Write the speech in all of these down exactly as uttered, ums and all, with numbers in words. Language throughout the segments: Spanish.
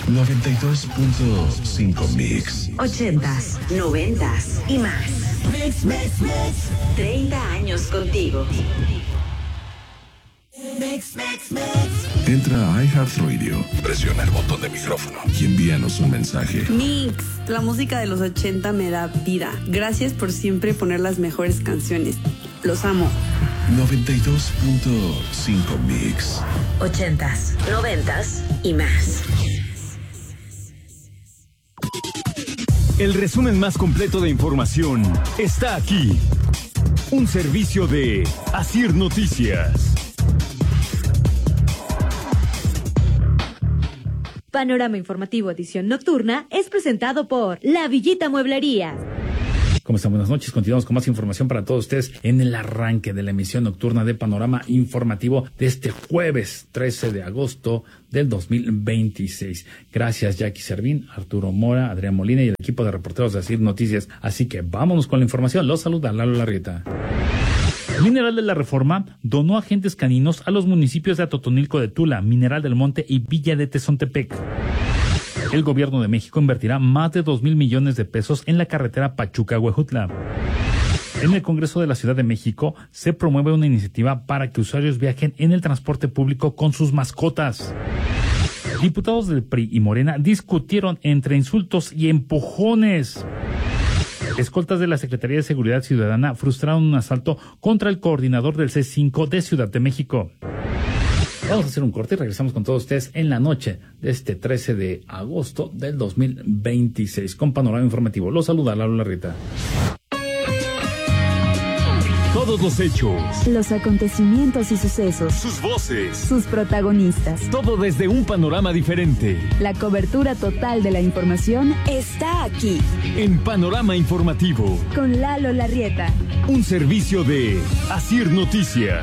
noventa y dos punto cinco Mix. Ochentas, noventas y más. Mix, mix, mix. treinta años contigo. Mix, mix, mix. Entra a iHeartRadio, presiona el botón de micrófono y envíanos un mensaje. Mix, la música de los ochenta me da vida. Gracias por siempre poner las mejores canciones. Los amo. noventa y dos punto cinco Mix. Ochentas, noventas y más. El resumen más completo de información está aquí. Un servicio de Asir Noticias. Panorama Informativo Edición Nocturna es presentado por La Villita Mueblería. ¿Cómo están? Buenas noches. Continuamos con más información para todos ustedes en el arranque de la emisión nocturna de Panorama Informativo de este jueves trece de agosto del dos mil veintiséis. Gracias Jackie Servín, Arturo Mora, Adrián Molina y el equipo de reporteros de Asir Noticias. Así que vámonos con la información. Los saluda Lalo Larrieta. Mineral de la Reforma donó agentes caninos a los municipios de Atotonilco de Tula, Mineral del Monte y Villa de Tezontepec. El gobierno de México invertirá más de dos mil millones de pesos en la carretera Pachuca-Huejutla. En el Congreso de la Ciudad de México se promueve una iniciativa para que usuarios viajen en el transporte público con sus mascotas. Diputados del P R I y Morena discutieron entre insultos y empujones. Escoltas de la Secretaría de Seguridad Ciudadana frustraron un asalto contra el coordinador del C cinco de Ciudad de México. Vamos a hacer un corte y regresamos con todos ustedes en la noche de este trece de agosto del dos mil veintiséis con Panorama Informativo. Los saluda Lalo Larrieta. Todos los hechos, los acontecimientos y sucesos, sus voces, sus protagonistas. Todo desde un panorama diferente. La cobertura total de la información está aquí. En Panorama Informativo. Con Lalo Larrieta. Un servicio de Asir Noticias.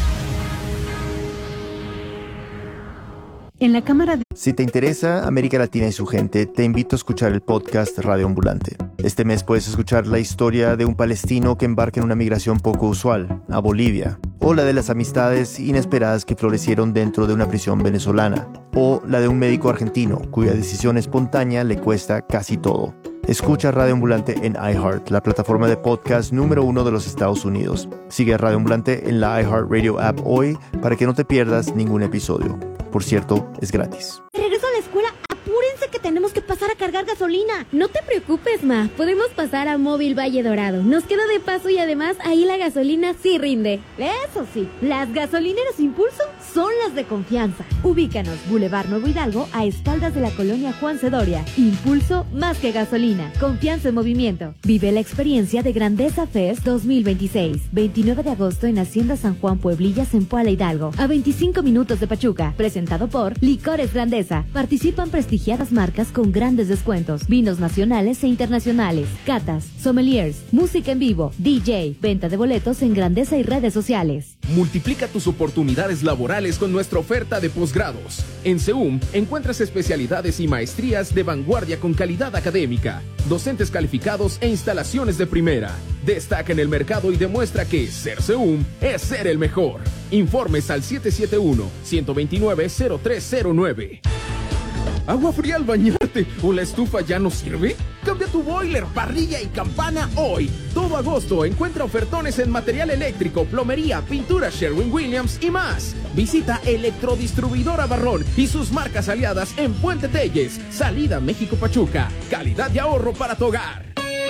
En la Cámara de... Si te interesa América Latina y su gente, te invito a escuchar el podcast Radio Ambulante. Este mes puedes escuchar la historia de un palestino que embarca en una migración poco usual, a Bolivia, o la de las amistades inesperadas que florecieron dentro de una prisión venezolana, o la de un médico argentino cuya decisión espontánea le cuesta casi todo. Escucha Radio Ambulante en iHeart, la plataforma de podcast número uno de los Estados Unidos. Sigue a Radio Ambulante en la iHeartRadio app hoy para que no te pierdas ningún episodio. Por cierto, es gratis. Regreso a la escuela. Apúrense que tenemos que pasar a cargar gasolina. No te preocupes, Ma. Podemos pasar a Móvil Valle Dorado. Nos queda de paso y además ahí la gasolina sí rinde. Eso sí, las gasolineras Impulso son las de confianza. Ubícanos, Boulevard Nuevo Hidalgo, a espaldas de la colonia Juan Cedoria. Impulso más que gasolina. Confianza en movimiento. Vive la experiencia de Grandeza Fest dos mil veintiséis. veintinueve de agosto en Hacienda San Juan Pueblillas en Puala Hidalgo. A veinticinco minutos de Pachuca. Presentado por Licores Grandeza. Participan prestigiadas marcas con grandes descuentos. Vinos nacionales e internacionales. Catas, sommeliers, música en vivo, D J, venta de boletos en Grandeza y redes sociales. Multiplica tus oportunidades laborales con nuestra oferta de posgrados. En SEUM encuentras especialidades y maestrías de vanguardia con calidad académica, docentes calificados e instalaciones de primera. Destaca en el mercado y demuestra que ser SEUM es ser el mejor. Informes al siete siete uno, uno dos nueve, cero tres cero nueve. ¿Agua fría al bañarte o la estufa ya no sirve? Cambia tu boiler, parrilla y campana hoy. Todo agosto encuentra ofertones en material eléctrico, plomería, pintura Sherwin-Williams y más. Visita Electrodistribuidora Barrón y sus marcas aliadas en Puente Telles, Salida México-Pachuca. Calidad y ahorro para tu hogar.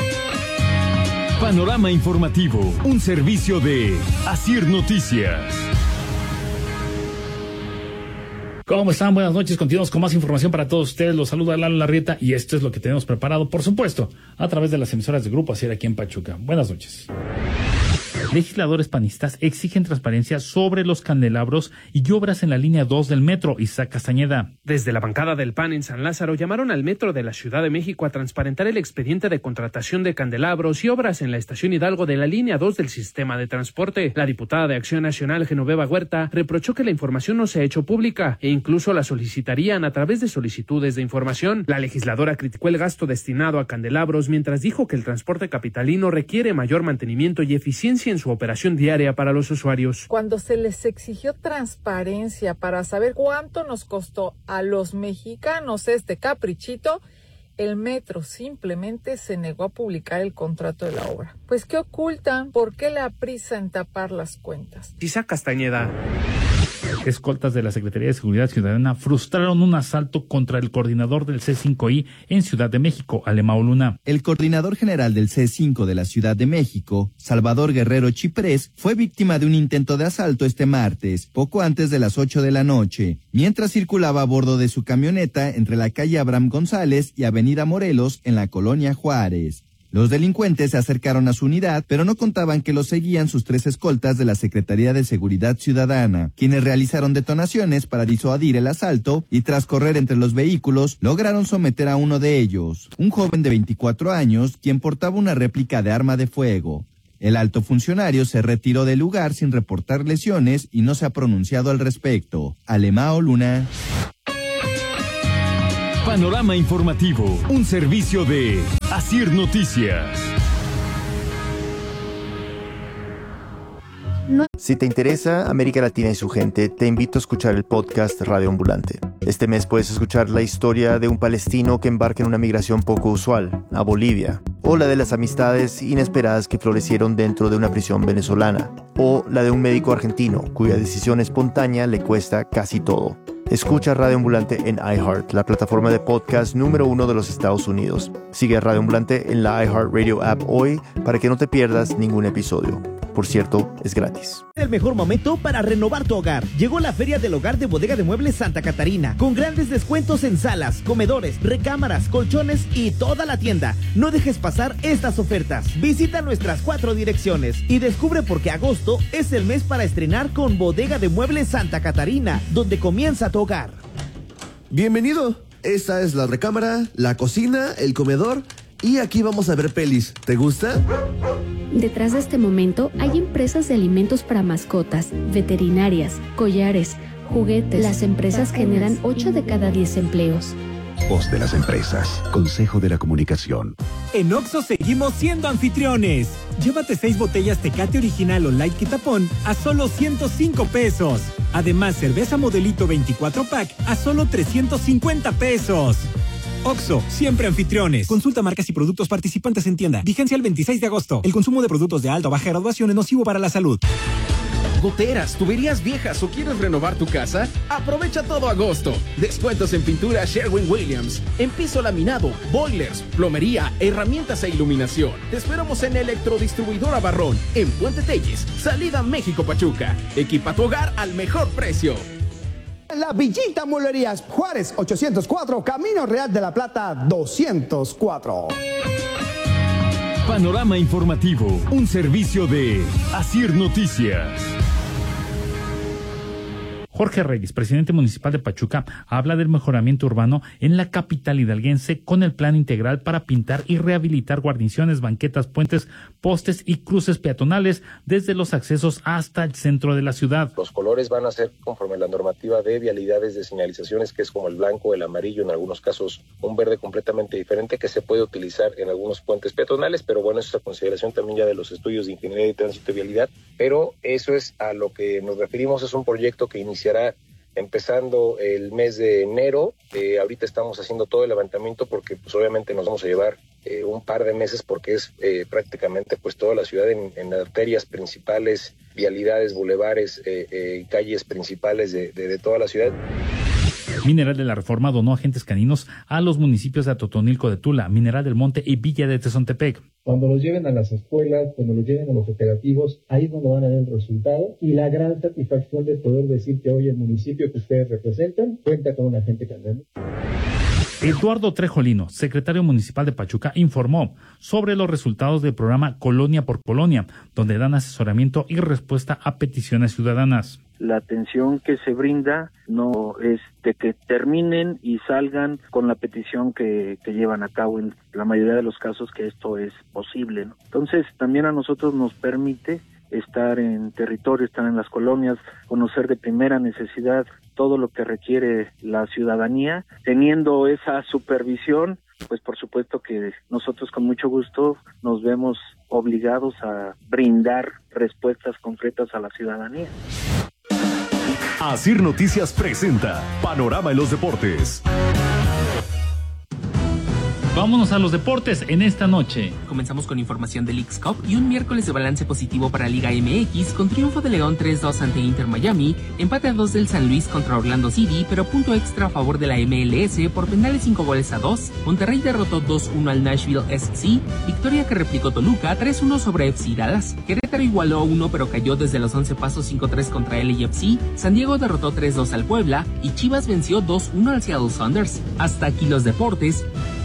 Panorama Informativo, un servicio de Asir Noticias. ¿Cómo están? Buenas noches. Continuamos con más información para todos ustedes. Los saluda Lalo Larrieta y esto es lo que tenemos preparado, por supuesto, a través de las emisoras de Grupo Asir aquí en Pachuca. Buenas noches. Legisladores panistas exigen transparencia sobre los candelabros y obras en la línea dos del metro. Isaac Castañeda. Desde la bancada del P A N en San Lázaro llamaron al Metro de la Ciudad de México a transparentar el expediente de contratación de candelabros y obras en la estación Hidalgo de la línea dos del sistema de transporte. La diputada de Acción Nacional, Genoveva Huerta, reprochó que la información no se ha hecho pública e incluso la solicitarían a través de solicitudes de información. La legisladora criticó el gasto destinado a candelabros mientras dijo que el transporte capitalino requiere mayor mantenimiento y eficiencia en en su operación diaria para los usuarios. Cuando se les exigió transparencia para saber cuánto nos costó a los mexicanos este caprichito, el metro simplemente se negó a publicar el contrato de la obra. Pues ¿qué ocultan? ¿Por qué la prisa en tapar las cuentas? Isaac Castañeda. Escoltas de la Secretaría de Seguridad Ciudadana frustraron un asalto contra el coordinador del C cinco I en Ciudad de México, Alemão Luna. El coordinador general del C cinco de la Ciudad de México, Salvador Guerrero Chiprés, fue víctima de un intento de asalto este martes, poco antes de las ocho de la noche, mientras circulaba a bordo de su camioneta entre la calle Abraham González y Avenida Morelos en la colonia Juárez. Los delincuentes se acercaron a su unidad, pero no contaban que los seguían sus tres escoltas de la Secretaría de Seguridad Ciudadana, quienes realizaron detonaciones para disuadir el asalto y tras correr entre los vehículos, lograron someter a uno de ellos, un joven de veinticuatro años, quien portaba una réplica de arma de fuego. El alto funcionario se retiró del lugar sin reportar lesiones y no se ha pronunciado al respecto. Alemão Luna. Panorama informativo, un servicio de Asir Noticias. Si te interesa América Latina y su gente, te invito a escuchar el podcast Radio Ambulante. Este mes puedes escuchar la historia de un palestino que embarca en una migración poco usual, a Bolivia, o la de las amistades inesperadas que florecieron dentro de una prisión venezolana, o la de un médico argentino cuya decisión espontánea le cuesta casi todo. Escucha Radio Ambulante en iHeart, la plataforma de podcast número uno de los Estados Unidos. Sigue a Radio Ambulante en la iHeartRadio app hoy para que no te pierdas ningún episodio. Por cierto, es gratis. El mejor momento para renovar tu hogar. Llegó la Feria del Hogar de Bodega de Muebles Santa Catarina, con grandes descuentos en salas, comedores, recámaras, colchones y toda la tienda. No dejes pasar estas ofertas. Visita nuestras cuatro direcciones y descubre por qué agosto es el mes para estrenar con Bodega de Muebles Santa Catarina, donde comienza tu hogar. Bienvenido. Esta es la recámara, la cocina, el comedor y aquí vamos a ver pelis. ¿Te gusta? Detrás de este momento hay empresas de alimentos para mascotas, veterinarias, collares, juguetes. Las empresas generan ocho de cada diez empleos. Voz de las empresas. Consejo de la Comunicación. En Oxxo seguimos siendo anfitriones. Llévate seis botellas Tecate Original o Light Quitapón a solo ciento cinco pesos. Además, cerveza Modelito veinticuatro pack a solo trescientos cincuenta pesos. Oxxo, siempre anfitriones. Consulta marcas y productos participantes en tienda. Vigencia el veintiséis de agosto. El consumo de productos de alta o baja graduación es nocivo para la salud. Goteras, tuberías viejas o quieres renovar tu casa, aprovecha todo agosto. Descuentos en pintura Sherwin-Williams, en piso laminado, boilers, plomería, herramientas e iluminación. Te esperamos en Electrodistribuidora Barrón, en Puente Telles, salida México-Pachuca. Equipa tu hogar al mejor precio. La Villita Mueblerías Juárez ochocientos cuatro, Camino Real de la Plata doscientos cuatro. Panorama informativo, un servicio de Asir Noticias. Jorge Reyes, presidente municipal de Pachuca, habla del mejoramiento urbano en la capital hidalguense con el plan integral para pintar y rehabilitar guarniciones, banquetas, puentes, postes y cruces peatonales desde los accesos hasta el centro de la ciudad. Los colores van a ser conforme a la normativa de vialidades de señalizaciones, que es como el blanco, el amarillo, en algunos casos un verde completamente diferente que se puede utilizar en algunos puentes peatonales, pero bueno, eso es a consideración también ya de los estudios de ingeniería de tránsito y vialidad, pero eso es a lo que nos referimos, es un proyecto que inicia empezando el mes de enero. Eh, ahorita estamos haciendo todo el levantamiento porque pues obviamente nos vamos a llevar eh, un par de meses porque es eh, prácticamente pues toda la ciudad en, en arterias principales, vialidades, bulevares, eh, eh, calles principales de, de, de toda la ciudad. Mineral de la Reforma donó agentes caninos a los municipios de Atotonilco de Tula, Mineral del Monte y Villa de Tezontepec. Cuando los lleven a las escuelas, cuando los lleven a los operativos, ahí es donde van a ver el resultado y la gran satisfacción de poder decir que hoy el municipio que ustedes representan cuenta con un agente canino. Eduardo Trejolino, secretario municipal de Pachuca, informó sobre los resultados del programa Colonia por Colonia, donde dan asesoramiento y respuesta a peticiones ciudadanas. La atención que se brinda no es de que terminen y salgan con la petición que, que llevan a cabo en la mayoría de los casos que esto es posible, ¿no? Entonces también a nosotros nos permite estar en territorio, estar en las colonias, conocer de primera necesidad todo lo que requiere la ciudadanía, teniendo esa supervisión pues por supuesto que nosotros con mucho gusto nos vemos obligados a brindar respuestas concretas a la ciudadanía. Asir Noticias presenta Panorama en los Deportes. Vámonos a los deportes en esta noche. Comenzamos con información de Leagues Cup y un miércoles de balance positivo para Liga M X con triunfo de León tres dos ante Inter Miami, empate a dos del San Luis contra Orlando City, pero punto extra a favor de la M L S por penales cinco goles a dos. Monterrey derrotó dos uno al Nashville S C, victoria que replicó Toluca tres uno sobre F C Dallas. Querétaro igualó a uno pero cayó desde los once pasos cinco tres contra L A F C. San Diego derrotó tres dos al Puebla y Chivas venció dos uno al Seattle Sounders. Hasta aquí los deportes.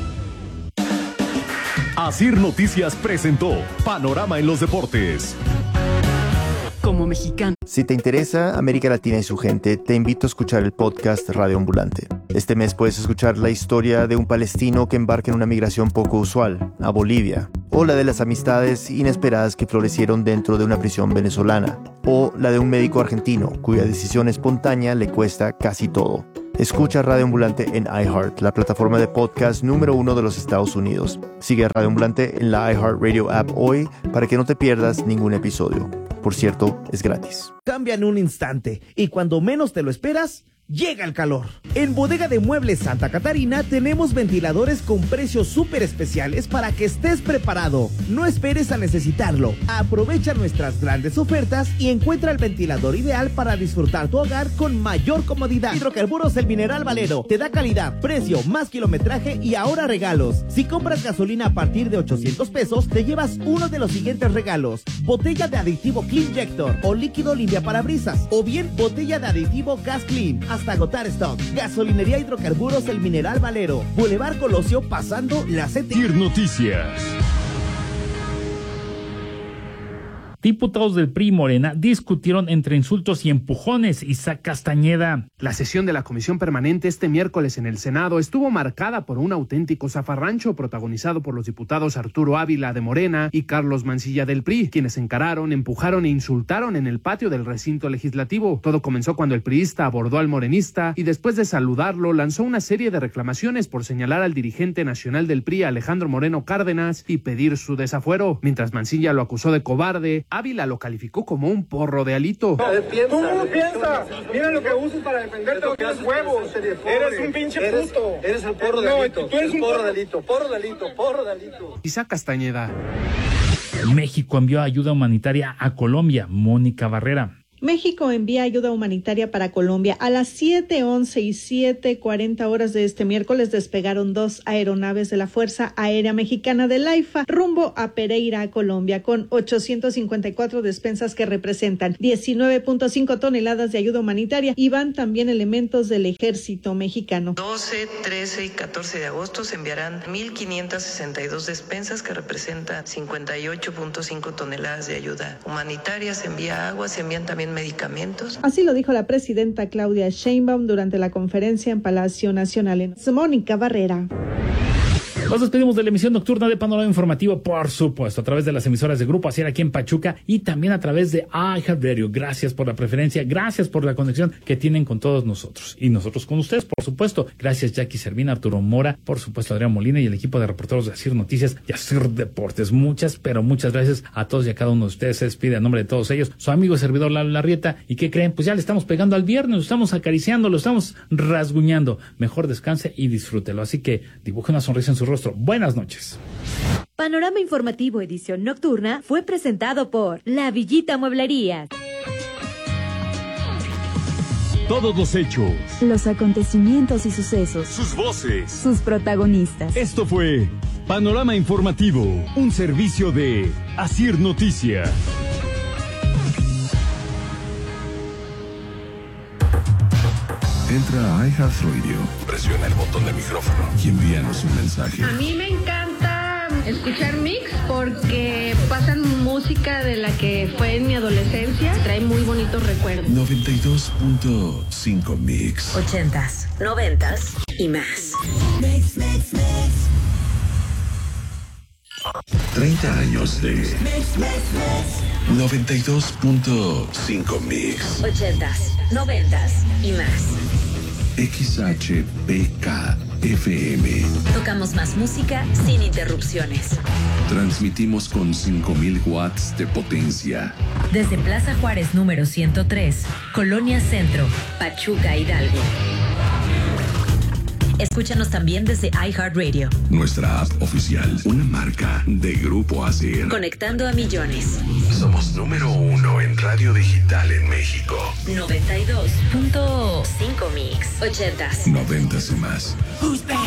Asir Noticias presentó Panorama en los Deportes. Como mexicano. Si te interesa América Latina y su gente, te invito a escuchar el podcast Radio Ambulante. Este mes puedes escuchar la historia de un palestino que embarca en una migración poco usual, a Bolivia, o la de las amistades inesperadas que florecieron dentro de una prisión venezolana, o la de un médico argentino cuya decisión espontánea le cuesta casi todo. Escucha Radio Ambulante en iHeart, la plataforma de podcast número uno de los Estados Unidos. Sigue a Radio Ambulante en la iHeartRadio app hoy para que no te pierdas ningún episodio. Por cierto, es gratis. Cambia en un instante y cuando menos te lo esperas, llega el calor. En Bodega de Muebles Santa Catarina tenemos ventiladores con precios súper especiales para que estés preparado. No esperes a necesitarlo. Aprovecha nuestras grandes ofertas y encuentra el ventilador ideal para disfrutar tu hogar con mayor comodidad. Hidrocarburos El Mineral Valero te da calidad, precio, más kilometraje y ahora regalos. Si compras gasolina a partir de ochocientos pesos, te llevas uno de los siguientes regalos: botella de aditivo Cleanjector o líquido limpiaparabrisas, o bien botella de aditivo Gas Clean hasta agotar stock. Gasolinería Hidrocarburos El Mineral Valero, Boulevard Colosio pasando la C T. Asir Noticias. Diputados del P R I y Morena discutieron entre insultos y empujones. Isaac Castañeda. La sesión de la Comisión Permanente este miércoles en el Senado estuvo marcada por un auténtico zafarrancho protagonizado por los diputados Arturo Ávila de Morena y Carlos Mancilla del P R I, quienes encararon, empujaron e insultaron en el patio del recinto legislativo. Todo comenzó cuando el priista abordó al morenista y después de saludarlo lanzó una serie de reclamaciones por señalar al dirigente nacional del P R I, Alejandro Moreno Cárdenas, y pedir su desafuero. Mientras Mancilla lo acusó de cobarde, Ávila lo calificó como un porro de Alito. No, ¿tú cómo piensas? Mira lo que usas para defenderte, no tienes huevos. Eres un pinche puto. Eres el porro de Alito. Tú eres un porro de Alito, porro de Alito, porro de Alito. Isaac Castañeda. México envió ayuda humanitaria a Colombia. Mónica Barrera. México envía ayuda humanitaria para Colombia. A las siete once y siete cuarenta horas de este miércoles despegaron dos aeronaves de la Fuerza Aérea Mexicana del AIFA rumbo a Pereira, Colombia, con ochocientos cincuenta y cuatro despensas que representan diecinueve punto cinco toneladas de ayuda humanitaria, y van también elementos del ejército mexicano. doce, trece y catorce de agosto se enviarán mil quinientas sesenta y dos despensas que representan cincuenta y ocho punto cinco toneladas de ayuda humanitaria. Se envía agua, se envían también medicamentos. Así lo dijo la presidenta Claudia Sheinbaum durante la conferencia en Palacio Nacional. En Mónica Barrera. Nos despedimos de la emisión nocturna de Panorama Informativo, por supuesto, a través de las emisoras de Grupo Asier aquí en Pachuca y también a través de iHeartRadio. Gracias por la preferencia, gracias por la conexión que tienen con todos nosotros. Y nosotros con ustedes, por supuesto. Gracias Jackie Servina, Arturo Mora, por supuesto Adrián Molina y el equipo de reporteros de Asir Noticias y Asir Deportes. Muchas, pero muchas gracias a todos y a cada uno de ustedes. Se despide a nombre de todos ellos su amigo y servidor Lalo Larrieta. ¿Y qué creen? Pues ya le estamos pegando al viernes, lo estamos acariciando, lo estamos rasguñando. Mejor descanse y disfrútelo. Así que dibuje una sonrisa en su rostro. Buenas noches. Panorama Informativo edición nocturna fue presentado por La Villita Mueblería. Todos los hechos, los acontecimientos y sucesos, sus voces, sus protagonistas. Esto fue Panorama Informativo, un servicio de Asir Noticias. Entra a iHeartRadio, presiona el botón de micrófono y envíanos un mensaje. A mí me encanta escuchar Mix porque pasan música de la que fue en mi adolescencia. Trae muy bonitos recuerdos. noventa y dos punto cinco Mix. Ochentas, noventas y más. Mix, mix, mix. treinta años de noventa y dos punto cinco Mix. Ochentas, noventas y más. X H P K F M. Tocamos más música sin interrupciones. Transmitimos con cinco mil watts de potencia. Desde Plaza Juárez número ciento tres, Colonia Centro, Pachuca, Hidalgo. Escúchanos también desde iHeartRadio. Nuestra app oficial, una marca de Grupo Asir. Conectando a millones. Somos número uno en radio digital en México. noventa y dos punto cinco Mix. ochentas. Noventas y más.